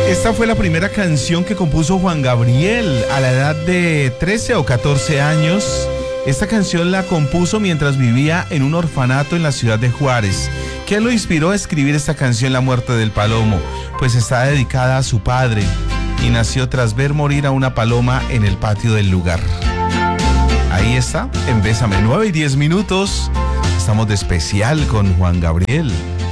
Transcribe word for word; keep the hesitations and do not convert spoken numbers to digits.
Esta fue la primera canción que compuso Juan Gabriel a la edad de trece o catorce años. Esta canción la compuso mientras vivía en un orfanato en la ciudad de Juárez. ¿Qué lo inspiró a escribir esta canción, La muerte del palomo? Pues está dedicada a su padre y nació tras ver morir a una paloma en el patio del lugar. Ahí está, en Bésame, nueve y diez minutos. Estamos de especial con Juan Gabriel.